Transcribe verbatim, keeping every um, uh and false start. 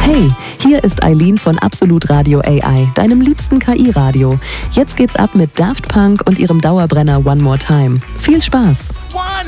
Hey, hier ist Eileen von Absolut Radio A I, deinem liebsten K I-Radio. Jetzt geht's ab mit Daft Punk und ihrem Dauerbrenner One More Time. Viel Spaß! One